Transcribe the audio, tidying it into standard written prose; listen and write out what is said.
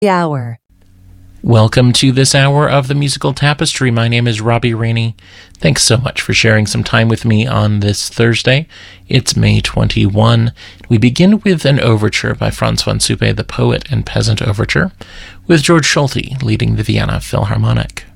The hour. Welcome to this hour of the Musical Tapestry. My name is Robbie Rainey. Thanks so much for sharing some time with me on this Thursday. It's May 21. We begin with an overture by Franz von Suppe, the Poet and Peasant Overture, with George Solti leading the Vienna Philharmonic.